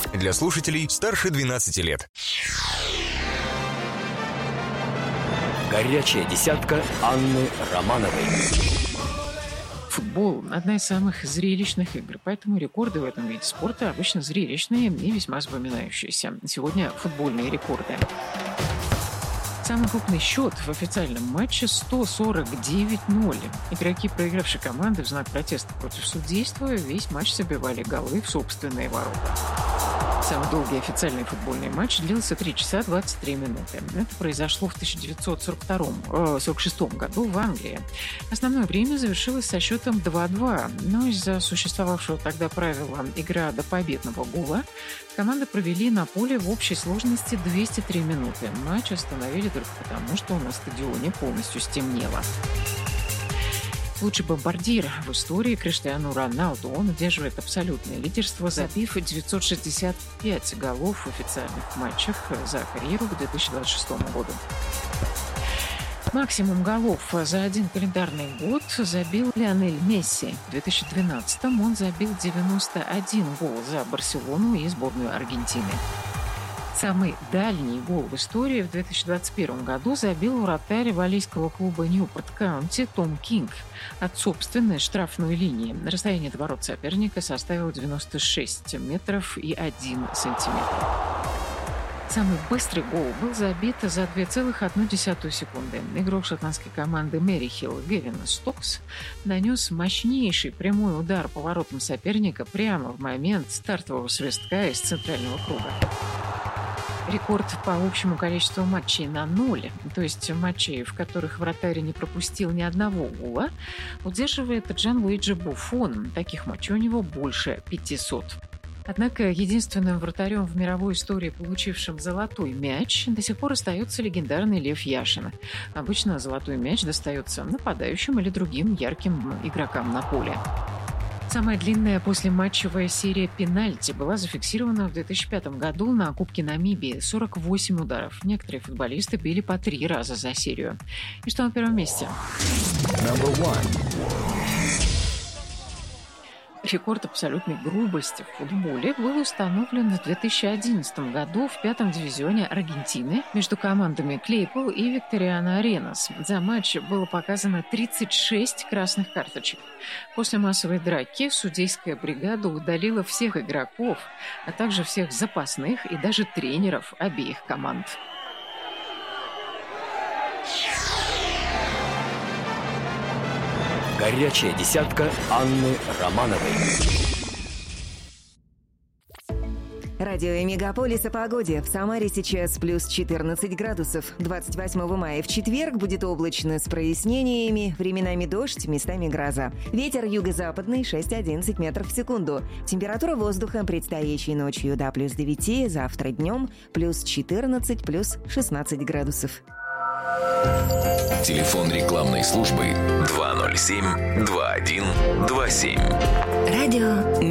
Для слушателей старше 12 лет. Горячая десятка Анны Романовой. Футбол – одна из самых зрелищных игр, поэтому рекорды в этом виде спорта обычно зрелищные и весьма запоминающиеся. Сегодня футбольные рекорды. Самый крупный счет в официальном матче – 149-0. Игроки проигравшей команды в знак протеста против судейства весь матч забивали голы в собственные ворота. Самый долгий официальный футбольный матч длился 3 часа 23 минуты. Это произошло в 1946 году в Англии. Основное время завершилось со счетом 2-2, но из-за существовавшего тогда правила «игра до победного гола» команды провели на поле в общей сложности 203 минуты. Матч остановили только потому, что на стадионе полностью стемнело. Лучший бомбардир в истории Криштиану Роналду. Он удерживает абсолютное лидерство, забив 965 голов в официальных матчах за карьеру к 2026 году. Максимум голов за один календарный год забил Лионель Месси. В 2012-м он забил 91 гол за Барселону и сборную Аргентины. Самый дальний гол в истории в 2021 году забил вратарь валлийского клуба Ньюпорт Каунти Том Кинг от собственной штрафной линии. Расстояние до ворот соперника составило 96 метров и 1 сантиметр. Самый быстрый гол был забит за 2,1 секунды. Игрок шотландской команды Мерихилл Гевин Стокс нанес мощнейший прямой удар по воротам соперника прямо в момент стартового свистка из центрального круга. Рекорд по общему количеству матчей на 0, то есть матчей, в которых вратарь не пропустил ни одного гола, удерживает Джанлуиджи Буффон. Таких матчей у него больше 500. Однако единственным вратарем в мировой истории, получившим золотой мяч, до сих пор остается легендарный Лев Яшин. Обычно золотой мяч достается нападающим или другим ярким игрокам на поле. Самая длинная послематчевая серия пенальти была зафиксирована в 2005 году на Кубке Намибии. 48 ударов. Некоторые футболисты били по 3 раза за серию. И что на первом месте? Рекорд абсолютной грубости в футболе был установлен в 2011 году в 5-м дивизионе Аргентины между командами Клейпол и Викториано Аренас. За матч было показано 36 красных карточек. После массовой драки судейская бригада удалила всех игроков, а также всех запасных и даже тренеров обеих команд. Горячая десятка Анны Романовой. Радио Мегаполис о погоде. В Самаре сейчас плюс 14 градусов. 28 мая в четверг будет облачно с прояснениями, временами дождь, местами гроза. Ветер юго-западный 6-11 метров в секунду. Температура воздуха предстоящей ночью до плюс 9, завтра днем плюс 14, плюс 16 градусов. Телефон рекламной службы 207 2127. Радио